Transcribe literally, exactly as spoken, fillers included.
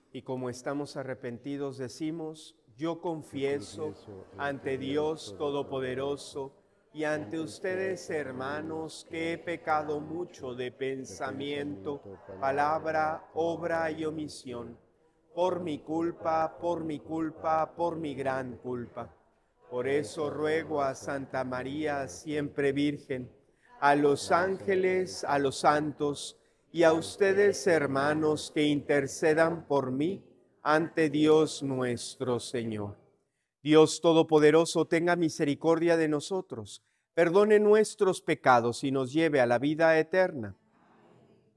Y como estamos arrepentidos, decimos, yo confieso ante Dios Todopoderoso y ante ustedes, hermanos, que he pecado mucho de pensamiento, palabra, obra y omisión, por mi culpa, por mi culpa, por mi gran culpa. Por eso ruego a Santa María, siempre Virgen, a los ángeles, a los santos, y a ustedes, hermanos, que intercedan por mí ante Dios nuestro Señor. Dios Todopoderoso, tenga misericordia de nosotros, perdone nuestros pecados y nos lleve a la vida eterna.